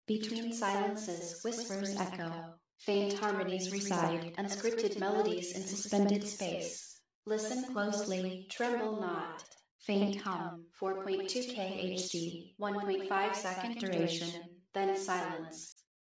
Between silences, whispers echo. Faint harmonies reside, unscripted melodies in suspended space. Listen closely, tremble not. Faint hum, 4.2 kHz, 1.5 second duration, then silence.